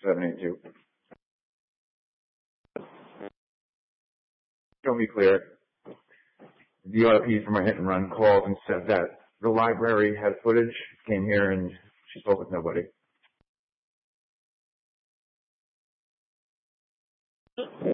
782. Don't be clear. The DRP from a hit and run called and said that the library had footage, came here, and she spoke with nobody.